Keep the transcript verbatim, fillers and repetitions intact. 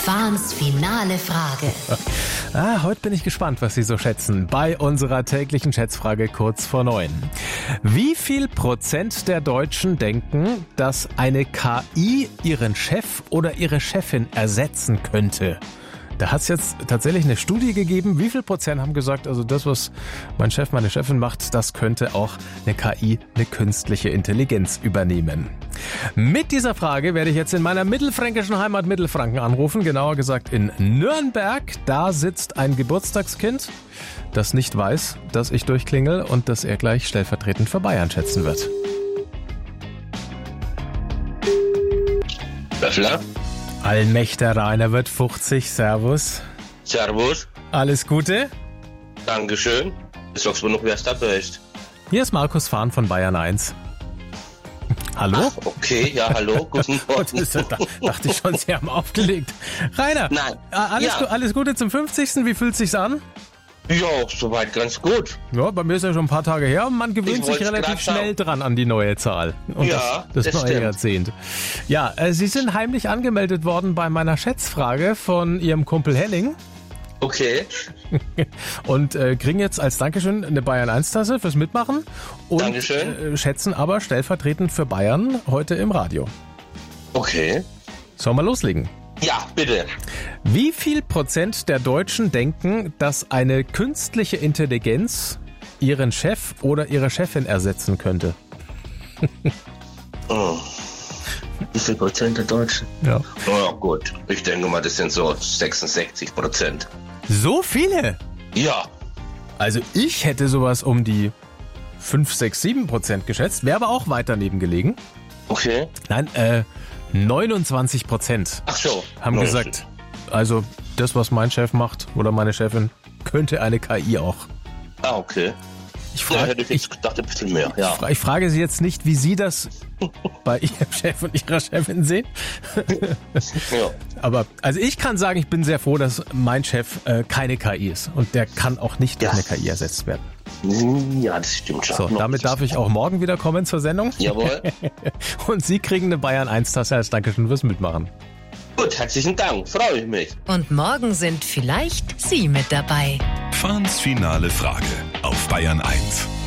Fahns finale Frage. Ah, heute bin ich gespannt, was Sie so schätzen. Bei unserer täglichen Schätzfrage kurz vor neun. Wie viel Prozent der Deutschen denken, dass eine K I ihren Chef oder ihre Chefin ersetzen könnte? Da hat es jetzt tatsächlich eine Studie gegeben. Wie viel Prozent haben gesagt, also das, was mein Chef, meine Chefin macht, das könnte auch eine K I, eine künstliche Intelligenz übernehmen. Mit dieser Frage werde ich jetzt in meiner mittelfränkischen Heimat Mittelfranken anrufen, genauer gesagt in Nürnberg. Da sitzt ein Geburtstagskind, das nicht weiß, dass ich durchklingel und das er gleich stellvertretend für Bayern schätzen wird. Böffler? Allmächter Rainer wird fünfzig, servus. Servus. Alles Gute. Dankeschön. Ich sag's mir noch, wer es da ist. Hier ist Markus Fahn von Bayern eins. Hallo? Ach, okay, ja, hallo, guten Morgen. Da dachte ich schon, Sie haben aufgelegt. Rainer, Nein. alles, Ja. alles Gute zum fünfzigsten Wie fühlt sich's an? Ja, soweit ganz gut. Ja, bei mir ist ja schon ein paar Tage her und man gewöhnt Ich sich wollt's relativ grad sagen. schnell dran an die neue Zahl. Und Ja, das, das, das neue stimmt. Jahrzehnt. Ja, äh, Sie sind heimlich angemeldet worden bei meiner Schätzfrage von Ihrem Kumpel Henning Okay, und äh, kriegen jetzt als Dankeschön eine Bayern eins Tasse fürs Mitmachen und Dankeschön. Äh, schätzen aber stellvertretend für Bayern heute im Radio. okay. Sollen wir loslegen? Ja, bitte. Wie viel Prozent der Deutschen denken, dass eine künstliche Intelligenz ihren Chef oder ihre Chefin ersetzen könnte? Oh. Wie viel Prozent der Deutschen? Ja. Oh ja, gut. Ich denke mal, das sind so sechsundsechzig Prozent. So viele? Ja. Also ich hätte sowas um die fünf, sechs, sieben Prozent geschätzt, wäre aber auch weit daneben gelegen. Okay. Nein, äh, neunundzwanzig Prozent Ach so. haben No, gesagt, also das, was mein Chef macht oder meine Chefin, könnte eine K I auch. Ah, okay. Ich Ja, frage hätte ich jetzt gedacht, ein bisschen mehr, ja. fra- ich frage Sie jetzt nicht, wie Sie das bei Ihrem Chef und Ihrer Chefin sehen. Ja. Aber also ich kann sagen, ich bin sehr froh, dass mein Chef äh, keine K I ist. Und der kann auch nicht durch Ja. eine K I ersetzt werden. Ja, das stimmt schon. So, No, damit das darf ich auch morgen wieder kommen zur Sendung. Jawohl. Und Sie kriegen eine Bayern eins Tasse als Dankeschön fürs Mitmachen. Gut, herzlichen Dank. Freue ich mich. Und morgen sind vielleicht Sie mit dabei. Fahns finale Frage auf Bayern eins.